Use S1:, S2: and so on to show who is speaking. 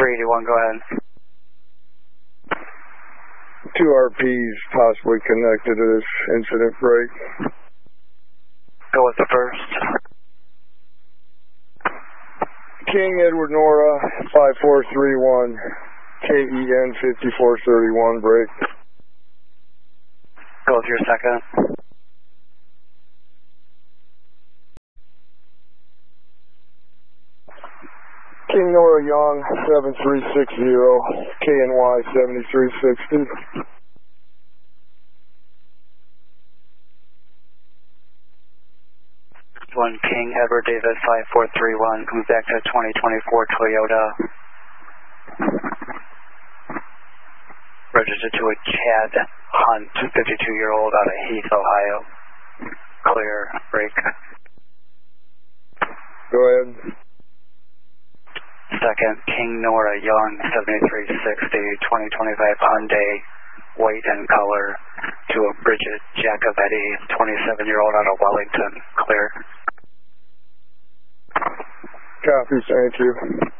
S1: 381, go ahead.
S2: 2 RPs possibly connected to this incident break.
S1: Go with the first.
S2: King Edward Nora 5431, KEN 5431, break.
S1: Go with your second.
S2: King Nora Young 7360, KNY 7360.
S1: 1 King Edward David 5431, comes back to 2024 Toyota. Registered to a Chad Hunt, 52-year-old out of Heath, Ohio. Clear, break.
S2: Go ahead.
S1: Second, King Nora Young 7360, 2025 Hyundai, white in color, to a Bridget Jacobetti, 27-year-old out of Wellington. Clear.
S2: Copy, thank you.